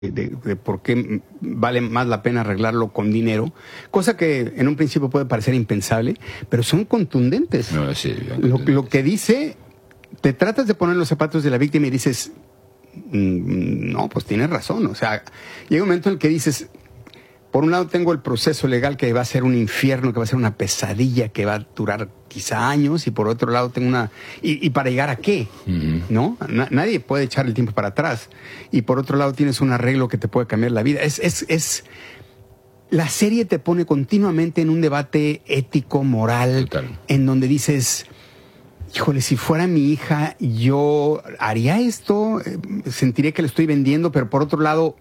de por qué vale más la pena arreglarlo con dinero, cosa que en un principio puede parecer impensable, pero son contundentes. No, sí, lo que dice, te tratas de poner los zapatos de la víctima y dices, no, pues tienes razón. O sea, llega un momento en el que dices, por un lado tengo el proceso legal que va a ser un infierno, que va a ser una pesadilla, que va a durar quizá años, y por otro lado tengo una... ¿Y para llegar a qué? ¿No? Nadie puede echar el tiempo para atrás. Y por otro lado tienes un arreglo que te puede cambiar la vida. La serie te pone continuamente en un debate ético, moral, total, en donde dices... Híjole, si fuera mi hija, yo haría esto, sentiría que le estoy vendiendo, pero por otro lado,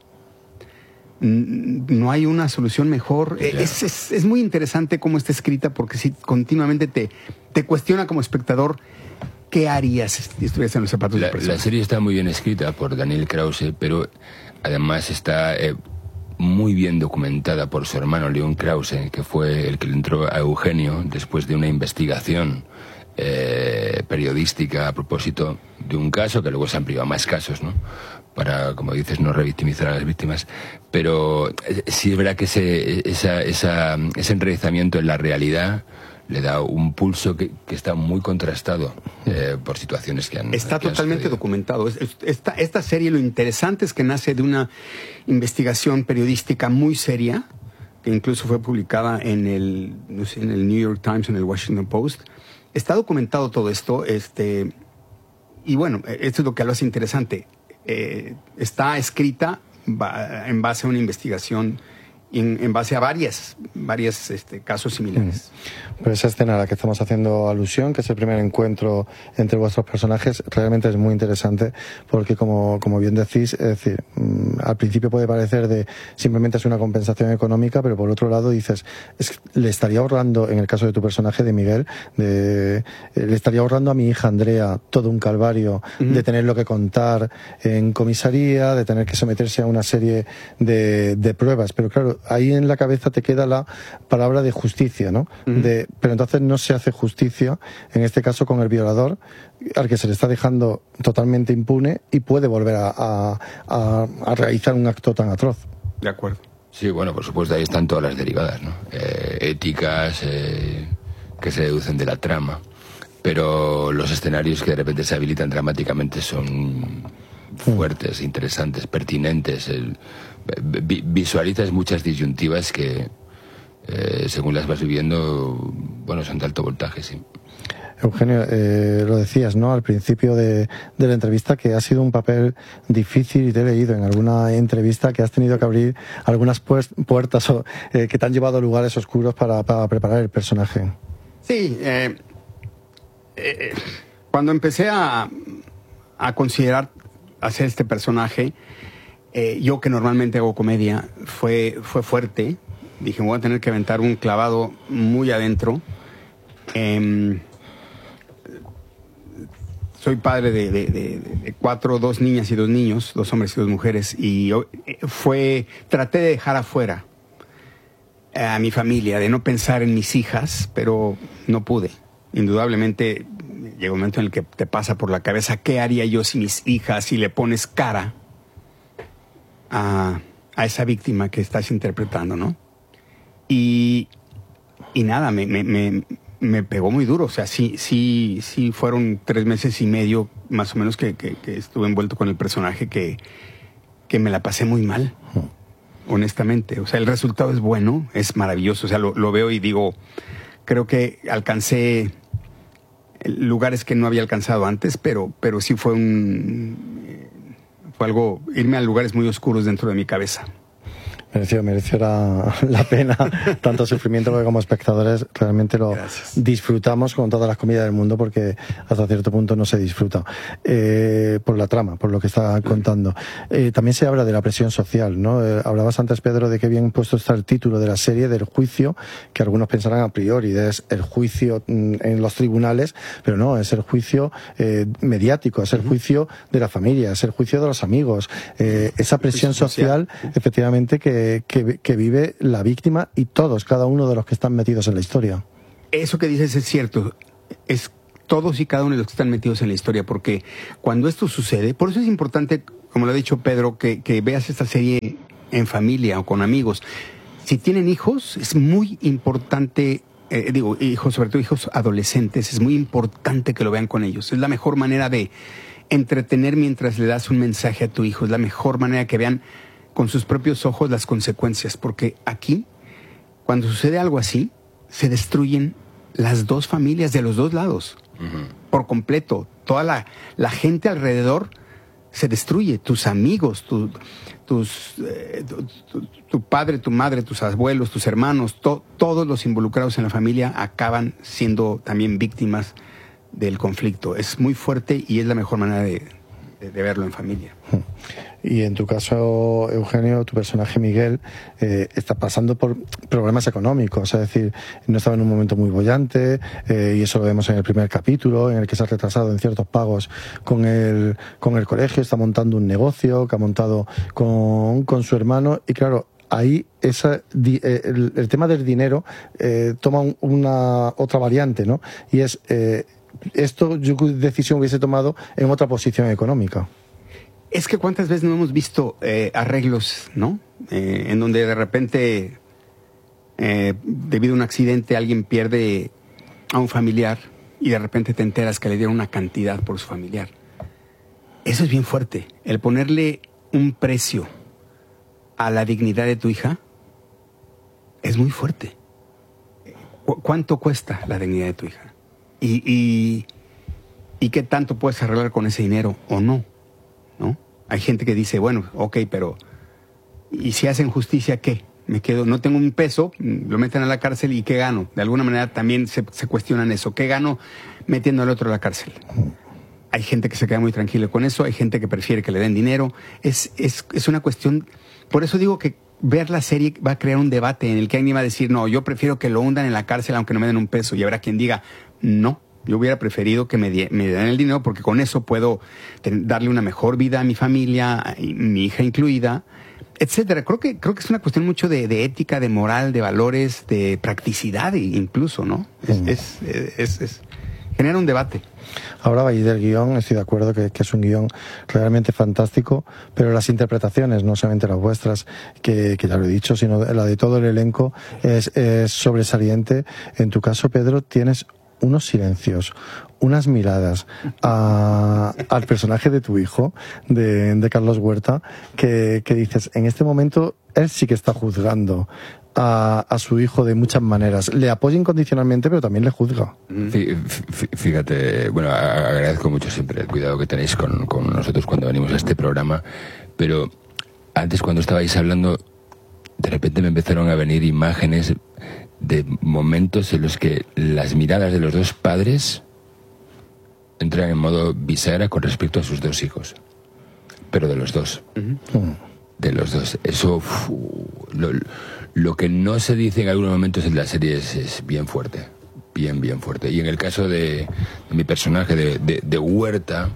no hay una solución mejor. Claro. Es muy interesante cómo está escrita, porque sí, continuamente te cuestiona como espectador, ¿qué harías si estuvieras en los zapatos de la persona? La serie está muy bien escrita por Daniel Krause, pero además está muy bien documentada por su hermano León Krause, que fue el que le entró a Eugenio después de una investigación periodística a propósito de un caso, que luego se han ampliado más casos, ¿no? Para, como dices, no revictimizar a las víctimas. Pero sí es verdad que ese enraizamiento en la realidad le da un pulso que está muy contrastado por situaciones que han... Está totalmente documentado. Esta serie, lo interesante es que nace de una investigación periodística muy seria, que incluso fue publicada en el New York Times, en el Washington Post. Está documentado todo esto, y bueno, esto es lo que lo hace interesante. Está escrita en base a una investigación, en base a varias casos similares. Pero esa escena a la que estamos haciendo alusión, que es el primer encuentro entre vuestros personajes, realmente es muy interesante, porque como bien decís, es decir, al principio puede parecer simplemente es una compensación económica, pero por otro lado dices, le estaría ahorrando, en el caso de tu personaje, de Miguel, le estaría ahorrando a mi hija Andrea todo un calvario de tenerlo que contar en comisaría, de tener que someterse a una serie de pruebas, pero claro, ahí en la cabeza te queda la palabra de justicia, ¿no? Pero entonces no se hace justicia, en este caso con el violador, al que se le está dejando totalmente impune y puede volver a realizar un acto tan atroz. De acuerdo. Sí, bueno, por supuesto, ahí están todas las derivadas, ¿no? Éticas, que se deducen de la trama, pero los escenarios que de repente se habilitan dramáticamente son fuertes, interesantes, pertinentes. Visualizas muchas disyuntivas que, según las vas viviendo, bueno, son de alto voltaje, sí. Eugenio, lo decías, ¿no?, al principio de la entrevista, que ha sido un papel difícil, y te he leído en alguna entrevista que has tenido que abrir algunas puertas que te han llevado a lugares oscuros para preparar el personaje. Sí, cuando empecé a considerar hacer este personaje, yo que normalmente hago comedia, fue fuerte. Dije, voy a tener que aventar un clavado muy adentro. Soy padre de 4, 2 niñas y 2 niños, 2 hombres y 2 mujeres, y traté de dejar afuera a mi familia, de no pensar en mis hijas, pero no pude. Indudablemente llega un momento en el que te pasa por la cabeza, ¿qué haría yo si mis hijas, si le pones cara a esa víctima que estás interpretando, ¿no? Y nada, me pegó muy duro. O sea, sí fueron 3 meses y medio más o menos que estuve envuelto con el personaje, que me la pasé muy mal, honestamente. O sea, el resultado es bueno, es maravilloso. O sea, lo veo y digo, creo que alcancé lugares que no había alcanzado antes, pero sí fue algo, irme a lugares muy oscuros dentro de mi cabeza. Mereció la pena tanto sufrimiento, porque como espectadores realmente lo disfrutamos con todas las comidas del mundo, porque hasta cierto punto no se disfruta por la trama, por lo que está contando. También se habla de la presión social, ¿no? Hablabas antes, Pedro, de que bien puesto está el título de la serie, del juicio, que algunos pensarán a priori, es el juicio en los tribunales, pero no, es el juicio mediático, es el juicio de la familia, es el juicio de los amigos, esa presión social, efectivamente, que vive la víctima y cada uno de los que están metidos en la historia. Eso que dices es cierto, es todos y cada uno de los que están metidos en la historia, porque cuando esto sucede, por eso es importante como lo ha dicho Pedro, que veas esta serie en familia o con amigos. Si tienen hijos, es muy importante, hijos, sobre todo hijos adolescentes, es muy importante que lo vean con ellos. Es la mejor manera de entretener mientras le das un mensaje a tu hijo. Es la mejor manera que vean con sus propios ojos las consecuencias, porque aquí, cuando sucede algo así, se destruyen las dos familias de los dos lados, por completo. Toda la gente alrededor se destruye, tus amigos, tu padre, tu madre, tus abuelos, tus hermanos, todos los involucrados en la familia acaban siendo también víctimas del conflicto. Es muy fuerte y es la mejor manera de verlo en familia. Y en tu caso, Eugenio, tu personaje Miguel está pasando por problemas económicos, es decir, no estaba en un momento muy boyante, y eso lo vemos en el primer capítulo, en el que se ha retrasado en ciertos pagos con el colegio, está montando un negocio que ha montado con su hermano, y claro, ahí el tema del dinero toma otra variante, ¿no? Y es esto, yo decisión hubiese tomado en otra posición económica. Es que cuántas veces no hemos visto arreglos, ¿no? En donde de repente, debido a un accidente, alguien pierde a un familiar y de repente te enteras que le dieron una cantidad por su familiar. Eso es bien fuerte. El ponerle un precio a la dignidad de tu hija es muy fuerte. ¿Cuánto cuesta la dignidad de tu hija? ¿Y qué tanto puedes arreglar con ese dinero o no? ¿No? Hay gente que dice, bueno, ok, pero ¿y si hacen justicia qué? Me quedo, no tengo un peso, lo meten a la cárcel y ¿qué gano? De alguna manera también se cuestionan eso. ¿Qué gano metiendo al otro a la cárcel? Hay gente que se queda muy tranquila con eso, hay gente que prefiere que le den dinero. Es una cuestión, por eso digo que ver la serie va a crear un debate en el que alguien va a decir, no, yo prefiero que lo hundan en la cárcel aunque no me den un peso. Y habrá quien diga, no. Yo hubiera preferido que me den el dinero porque con eso puedo darle una mejor vida a mi familia, mi hija incluida, etcétera. Creo que es una cuestión mucho de ética, de moral, de valores, de practicidad incluso, ¿no? Genera un debate. Ahora vais del guión, estoy de acuerdo que es un guión realmente fantástico, pero las interpretaciones, no solamente las vuestras, que ya lo he dicho, sino la de todo el elenco es sobresaliente. En tu caso, Pedro, tienes unos silencios, unas miradas al personaje de tu hijo, de Carlos Huerta, que dices, en este momento él sí que está juzgando a su hijo de muchas maneras. Le apoya incondicionalmente, pero también le juzga. Fíjate, bueno, agradezco mucho siempre el cuidado que tenéis con nosotros cuando venimos a este programa, pero antes cuando estabais hablando, de repente me empezaron a venir imágenes de momentos en los que las miradas de los dos padres entran en modo bisagra con respecto a sus dos hijos, pero de los dos. De los dos. Eso, lo que no se dice en algunos momentos en la serie es bien fuerte, bien fuerte. Y en el caso de mi personaje, de Huerta,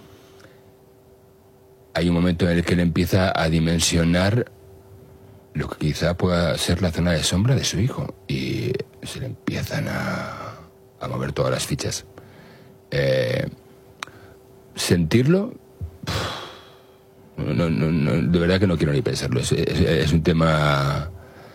hay un momento en el que él empieza a dimensionar lo que quizá pueda ser la zona de sombra de su hijo, y se le empiezan a mover todas las fichas. Sentirlo, no, de verdad que no quiero ni pensarlo. Es un tema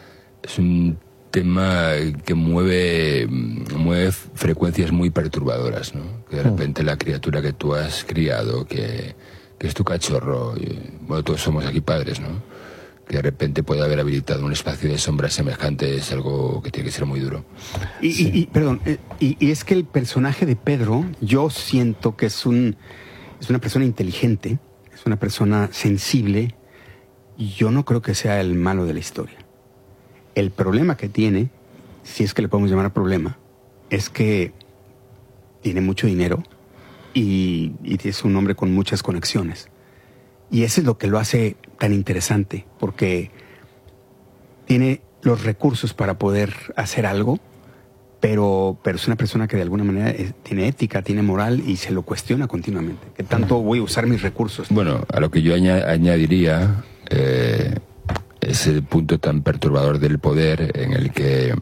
que mueve frecuencias muy perturbadoras, ¿no? Que de repente la criatura que tú has criado, que es tu cachorro, bueno, todos somos aquí padres, ¿no? Que de repente puede haber habilitado un espacio de sombra semejante, es algo que tiene que ser muy duro. Y es que el personaje de Pedro, yo siento que es una persona inteligente, es una persona sensible, y yo no creo que sea el malo de la historia. El problema que tiene, si es que le podemos llamar problema, es que tiene mucho dinero y es un hombre con muchas conexiones. Y eso es lo que lo hace tan interesante, porque tiene los recursos para poder hacer algo, pero es una persona que de alguna manera tiene ética, tiene moral y se lo cuestiona continuamente. ¿Qué tanto voy a usar mis recursos? Bueno, a lo que yo añadiría es el punto tan perturbador del poder, en el que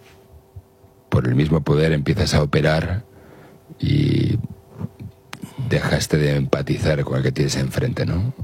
por el mismo poder empiezas a operar y dejaste de empatizar con el que tienes enfrente, ¿no?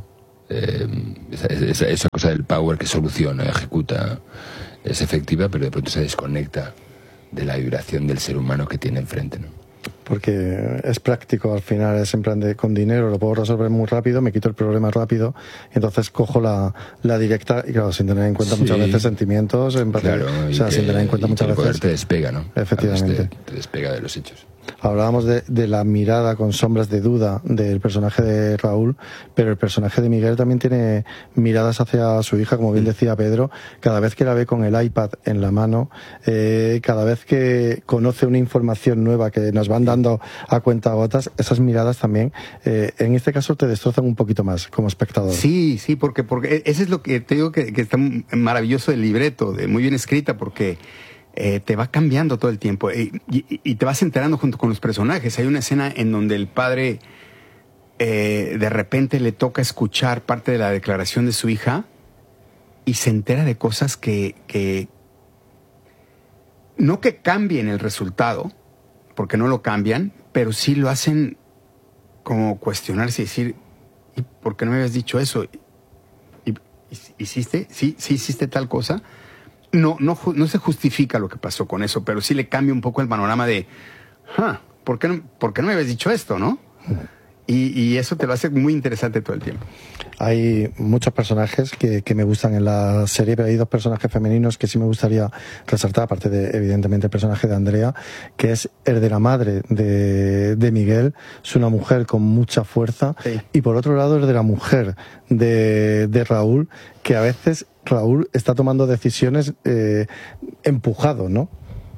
Esa cosa del power que soluciona, ejecuta, es efectiva, pero de pronto se desconecta de la vibración del ser humano que tiene enfrente, ¿no? Porque es práctico al final, es en plan de con dinero lo puedo resolver muy rápido, me quito el problema rápido y entonces cojo la directa y claro, sin tener en cuenta muchas veces sentimientos, empatía, claro, o sea, sin tener en cuenta muchas el poder veces te despega, ¿no? Efectivamente. Te despega de los hechos. Hablábamos de la mirada con sombras de duda del personaje de Raúl, pero el personaje de Miguel también tiene miradas hacia su hija, como bien decía Pedro, cada vez que la ve con el iPad en la mano, cada vez que conoce una información nueva que nos van dando a cuentagotas, esas miradas también, en este caso te destrozan un poquito más como espectador. Sí, porque eso es lo que te digo que está maravilloso del libreto, muy bien escrita, porque te va cambiando todo el tiempo y te vas enterando junto con los personajes. Hay una escena en donde el padre de repente le toca escuchar parte de la declaración de su hija y se entera de cosas que no que cambien el resultado, porque no lo cambian, pero sí lo hacen como cuestionarse y decir, ¿y por qué no me habías dicho eso? ¿Hiciste? ¿Sí hiciste tal cosa? No se justifica lo que pasó con eso, pero sí le cambia un poco el panorama de, ¿por qué no me habías dicho esto, no? Y eso te lo hace muy interesante todo el tiempo. Hay muchos personajes que me gustan en la serie, pero hay dos personajes femeninos que sí me gustaría resaltar, aparte de, evidentemente, el personaje de Andrea, que es el de la madre de Miguel. Es una mujer con mucha fuerza. Sí. Y por otro lado, el de la mujer de Raúl, que a veces Raúl está tomando decisiones empujado, ¿no?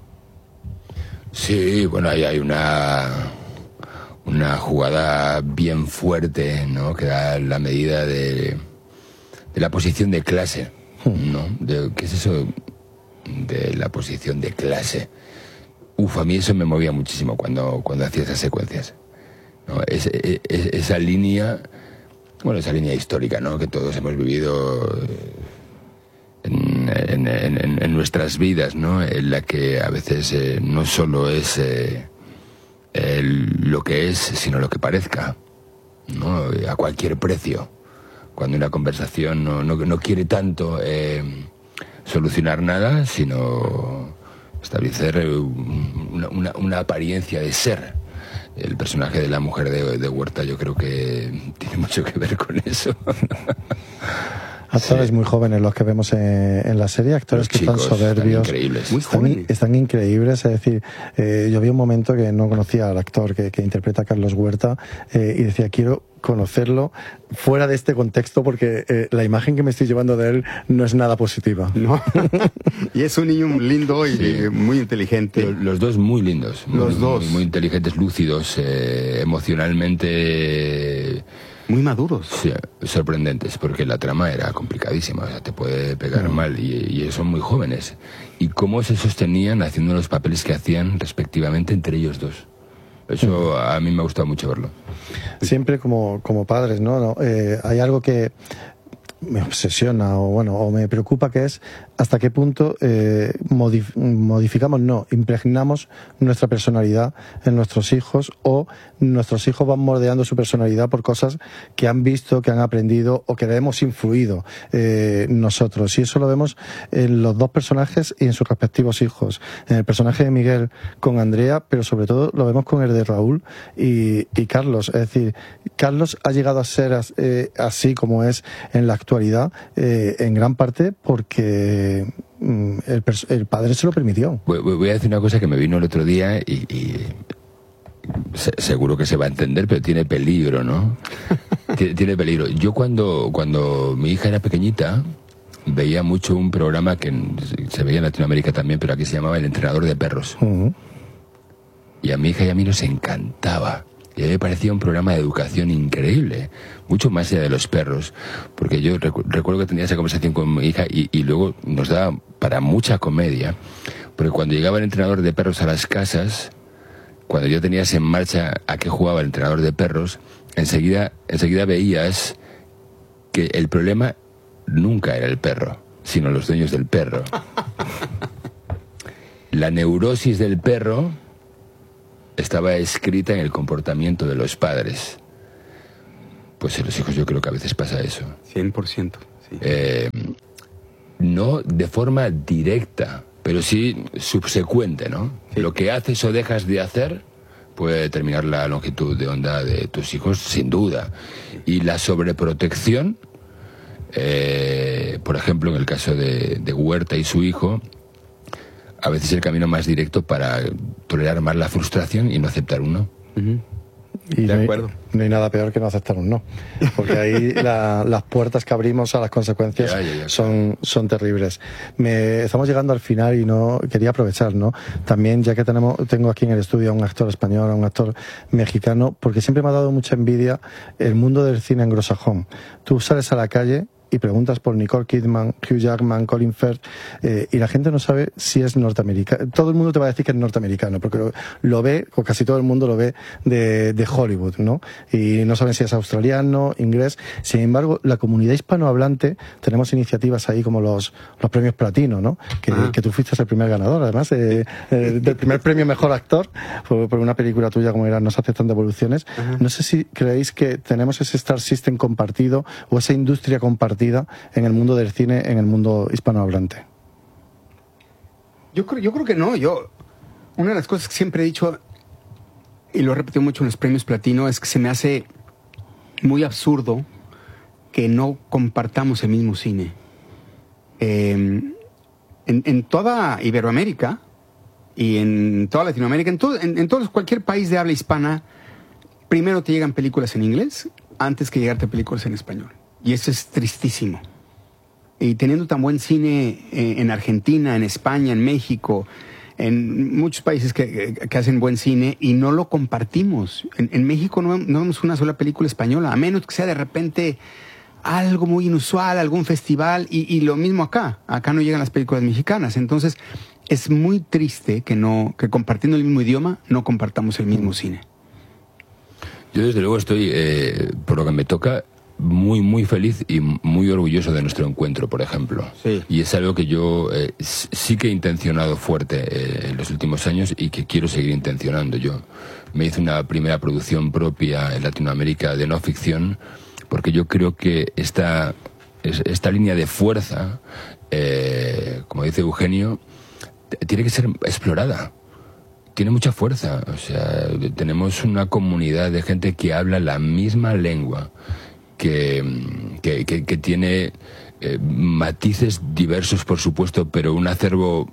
Sí, bueno, ahí hay una jugada bien fuerte, ¿no? Que da la medida de la posición de clase, ¿no? ¿Qué es eso de la posición de clase? A mí eso me movía muchísimo cuando hacía esas secuencias, ¿no? Esa línea histórica, ¿no? Que todos hemos vivido en nuestras vidas, ¿no? En la que a veces no solo es lo que es, sino lo que parezca, ¿no? A cualquier precio. Cuando una conversación no quiere tanto solucionar nada, sino establecer una apariencia de ser. El personaje de la mujer de Huerta yo creo que tiene mucho que ver con eso. Actores muy jóvenes los que vemos en la serie, actores que están soberbios, están increíbles, es decir, yo vi un momento que no conocía al actor que interpreta a Carlos Huerta y decía, quiero conocerlo fuera de este contexto porque la imagen que me estoy llevando de él no es nada positiva. No. Y es un niño lindo y muy inteligente. Los dos muy lindos, muy inteligentes, lúcidos, emocionalmente muy maduros. Sí, sorprendentes, porque la trama era complicadísima, o sea, te puede pegar mal y son muy jóvenes. Y cómo se sostenían haciendo los papeles que hacían respectivamente entre ellos dos. Eso a mí me ha gustado mucho verlo. Siempre como padres, ¿no? Hay algo que me obsesiona o me preocupa, que es hasta qué punto impregnamos nuestra personalidad en nuestros hijos, o nuestros hijos van moldeando su personalidad por cosas que han visto, que han aprendido o que hemos influido nosotros. Y eso lo vemos en los dos personajes y en sus respectivos hijos. En el personaje de Miguel con Andrea, pero sobre todo lo vemos con el de Raúl y Carlos. Es decir, Carlos ha llegado a ser así como es en la actualidad, en gran parte porque el padre se lo permitió. Voy a decir una cosa que me vino el otro día y seguro que se va a entender, pero tiene peligro, ¿no? tiene peligro. Yo cuando mi hija era pequeñita veía mucho un programa que se veía en Latinoamérica también, pero aquí se llamaba El entrenador de perros. Y a mi hija y a mí nos encantaba. Y a mí me parecía un programa de educación increíble, mucho más allá de los perros, porque yo recuerdo que tenía esa conversación con mi hija y luego nos daba para mucha comedia, porque cuando llegaba el entrenador de perros a las casas, cuando yo tenías en marcha a qué jugaba el entrenador de perros, enseguida veías que el problema nunca era el perro, sino los dueños del perro. La neurosis del perro estaba escrita en el comportamiento de los padres. pues en los hijos yo creo que a veces pasa eso. 100%. Sí. No de forma directa, pero sí subsecuente, ¿no? Sí. Lo que haces o dejas de hacer puede determinar la longitud de onda de tus hijos, sin duda. Y la sobreprotección, por ejemplo, en el caso de Huerta y su hijo, a veces es el camino más directo para tolerar más la frustración y no aceptar un no. Y de acuerdo. No hay nada peor que no aceptar un no, porque ahí las puertas que abrimos a las consecuencias son terribles. Estamos llegando al final y no quería aprovechar, ¿no? También, ya que tengo aquí en el estudio a un actor español, a un actor mexicano, porque siempre me ha dado mucha envidia el mundo del cine anglosajón. Tú sales a la calle y preguntas por Nicole Kidman, Hugh Jackman, Colin Firth, y la gente no sabe si es norteamericano. Todo el mundo te va a decir que es norteamericano, porque lo ve, o casi todo el mundo lo ve de Hollywood, ¿no? Y no saben si es australiano, inglés. Sin embargo, la comunidad hispanohablante, tenemos iniciativas ahí como los premios Platino, ¿no? Que tú fuiste el primer ganador, además, del primer premio Mejor Actor, por una película tuya como era No se aceptan devoluciones. No sé si creéis que tenemos ese Star System compartido, o esa industria compartida en el mundo del cine, en el mundo hispanohablante. Yo creo que no. Una de las cosas que siempre he dicho, y lo he repetido mucho en los premios Platino, es que se me hace muy absurdo que no compartamos el mismo cine. En toda Iberoamérica y en toda Latinoamérica, en cualquier país de habla hispana, primero te llegan películas en inglés antes que llegarte películas en español. Y eso es tristísimo. Y teniendo tan buen cine en Argentina, en España, en México, en muchos países que hacen buen cine, y no lo compartimos. En México no vemos una sola película española, a menos que sea de repente algo muy inusual, algún festival, y lo mismo acá. Acá no llegan las películas mexicanas. Entonces, es muy triste que compartiendo el mismo idioma, no compartamos el mismo cine. Yo desde luego estoy, por lo que me toca, muy, muy feliz y muy orgulloso de nuestro encuentro, por ejemplo. Sí. Y es algo que yo sí que he intencionado fuerte en los últimos años y que quiero seguir intencionando. Yo me hice una primera producción propia en Latinoamérica de no ficción, porque yo creo que esta línea de fuerza, como dice Eugenio, tiene que ser explorada. Tiene mucha fuerza. O sea, tenemos una comunidad de gente que habla la misma lengua, que tiene matices diversos, por supuesto, pero un acervo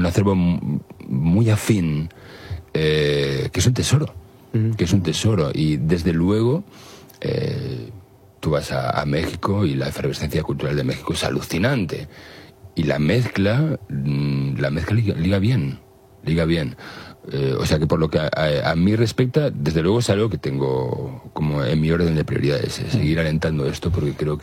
muy afín, que es un tesoro, que es un tesoro. Y desde luego, tú vas a México y la efervescencia cultural de México es alucinante. Y la mezcla liga bien. O sea que por lo que a mí respecta, desde luego es algo que tengo como en mi orden de prioridades, seguir alentando esto, porque creo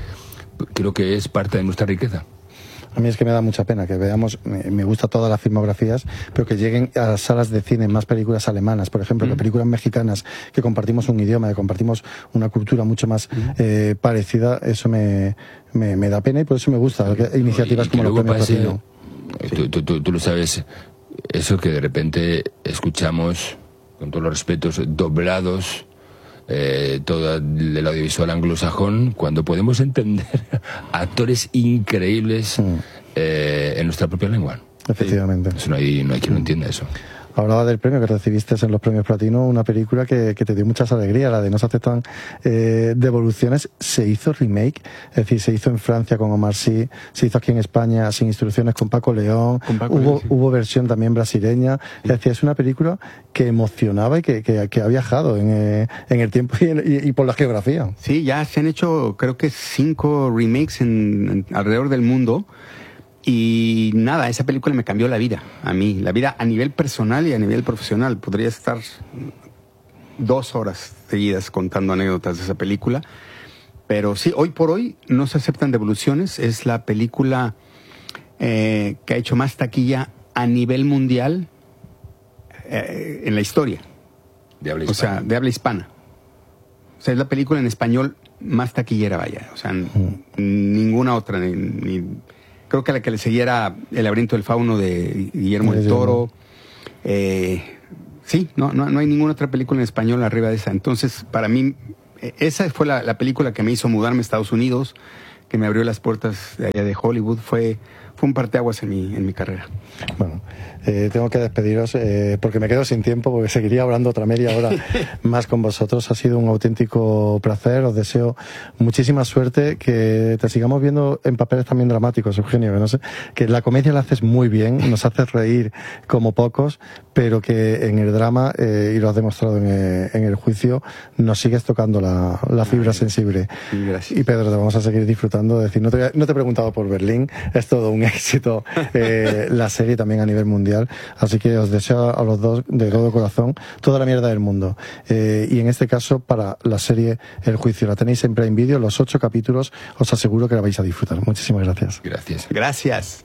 que es parte de nuestra riqueza. A mí es que me da mucha pena que veamos, me gusta todas las filmografías, pero que lleguen a salas de cine más películas alemanas, por ejemplo, que películas mexicanas, que compartimos un idioma, que compartimos una cultura mucho más parecida. Eso me da pena, y por eso me gusta iniciativas como los premios Platino. Tú lo sabes, eso que de repente escuchamos, con todos los respetos, doblados, todo el audiovisual anglosajón, cuando podemos entender actores increíbles en nuestra propia lengua. Efectivamente. Eso no hay quien lo entienda eso. Hablaba del premio que recibiste en los premios Platino, una película que te dio muchas alegrías, la de No se aceptan devoluciones. Se hizo remake, es decir, se hizo en Francia con Omar Sy, se hizo aquí en España Sin instrucciones con Paco León, hubo versión también brasileña. Es decir, es una película que emocionaba y que ha viajado en el tiempo y por la geografía. Sí, ya se han hecho creo que 5 remakes alrededor del mundo. Y nada, esa película me cambió la vida, a mí, la vida a nivel personal y a nivel profesional. Podría estar 2 horas seguidas contando anécdotas de esa película. Pero sí, hoy por hoy No se aceptan devoluciones. Es la película que ha hecho más taquilla a nivel mundial en la historia. De habla hispana. O sea, de habla hispana. O sea, es la película en español más taquillera, vaya. O sea, ninguna otra, creo que la que le seguía era El laberinto del fauno de Guillermo del Toro. Sí, no hay ninguna otra película en español arriba de esa. Entonces, para mí, esa fue la película que me hizo mudarme a Estados Unidos, que me abrió las puertas de allá de Hollywood. Fue un parteaguas en mi carrera. Bueno, tengo que despediros porque me quedo sin tiempo, porque seguiría hablando otra media hora más con vosotros. Ha sido un auténtico placer. Os deseo muchísima suerte, que te sigamos viendo en papeles también dramáticos, Eugenio, que no sé, que la comedia la haces muy bien, nos haces reír como pocos, pero que en el drama, y lo has demostrado en el juicio, nos sigues tocando la fibra sensible. Gracias. Y Pedro, te vamos a seguir disfrutando. Es decir, no te he preguntado por Berlín, es todo un éxito la serie también a nivel mundial, así que os deseo a los dos de todo corazón toda la mierda del mundo, y en este caso para la serie El Juicio, la tenéis en Prime Video, los 8 capítulos, os aseguro que la vais a disfrutar. Muchísimas gracias. Gracias.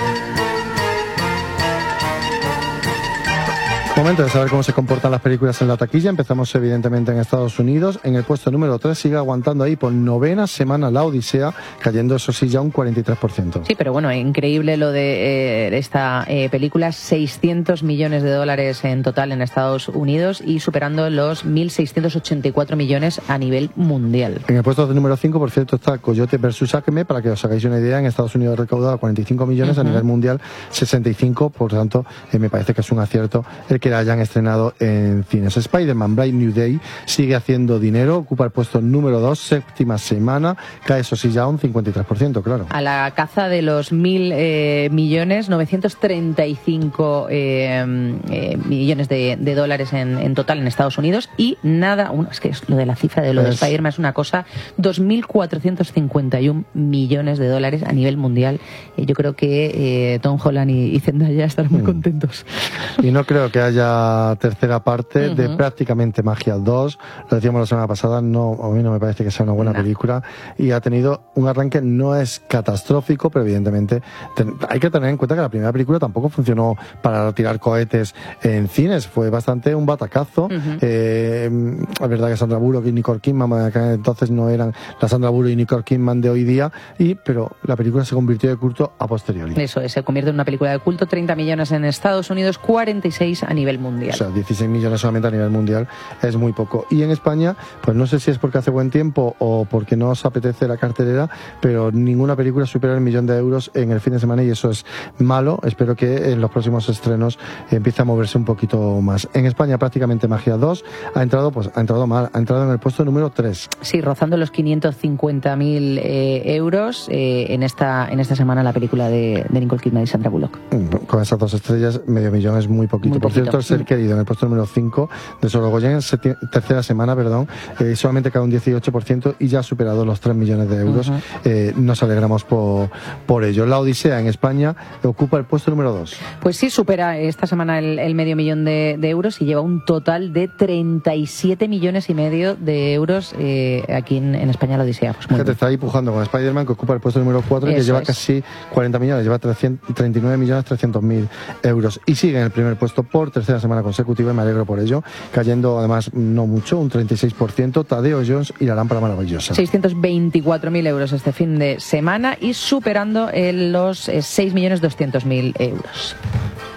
Momento de saber cómo se comportan las películas en la taquilla. Empezamos evidentemente en Estados Unidos. En el puesto número 3 sigue aguantando ahí por 9ª semana La Odisea, cayendo eso sí ya un 43%. Sí, pero bueno, increíble lo de esta película. 600 millones de dólares en total en Estados Unidos y superando los 1.684 millones a nivel mundial. En el puesto número 5, por cierto, está Coyote vs. Acme. Para que os hagáis una idea, en Estados Unidos ha recaudado 45 millones, a nivel mundial 65, por tanto me parece que es un acierto el que la hayan estrenado en cines. Spider-Man Brave New Day sigue haciendo dinero, ocupa el puesto número 2, 7ª semana, cae eso sí ya un 53%, claro. A la caza de los 1.000 millones, 935 millones de dólares en total en Estados Unidos, y nada, es que lo de la cifra de lo de Spider-Man es una cosa, 2.451 millones de dólares a nivel mundial. Yo creo que Tom Holland y Zendaya estarán muy contentos. Y no creo que haya tercera parte de prácticamente Magia 2, lo decíamos la semana pasada, no, a mí no me parece que sea una buena película, y ha tenido un arranque, no es catastrófico, pero evidentemente hay que tener en cuenta que la primera película tampoco funcionó para tirar cohetes en cines, fue bastante un batacazo. Es verdad que Sandra Bullock y Nicole Kidman que entonces no eran la Sandra Bullock y Nicole Kidman de hoy día, pero la película se convirtió de culto a posteriori. Eso es, se convierte en una película de culto. 30 millones en Estados Unidos, 46 a nivel mundial. O sea, 16 millones solamente a nivel mundial es muy poco. Y en España, pues no sé si es porque hace buen tiempo o porque no os apetece la cartelera, pero ninguna película supera el 1 millón de euros en el fin de semana, y eso es malo. Espero que en los próximos estrenos empiece a moverse un poquito más. En España prácticamente Magia 2 ha entrado mal, ha entrado en el puesto número 3. Sí, rozando los 550.000 euros en esta semana la película de Nicole Kidman y Sandra Bullock. Con esas 2 estrellas, medio millón es muy poquito. Por cierto, el Ser Querido en el puesto número 5 de Sorogoyen en tercera semana, solamente cae un 18% y ya ha superado los 3 millones de euros. Nos alegramos por ello. La Odisea en España ocupa el puesto número 2. Pues sí, supera esta semana el medio millón de euros y lleva un total de 37 millones y medio de euros aquí en España La Odisea. Pues Fíjate, está ahí pujando con Spider-Man, que ocupa el puesto número 4, que lleva casi 40 millones, lleva 39 millones 300.000 euros y sigue en el primer puesto por tercera semana consecutiva, y me alegro por ello, cayendo además no mucho, un 36%, Tadeo Jones y La Lámpara Maravillosa. 624.000 euros este fin de semana y superando los 6.200.000 euros.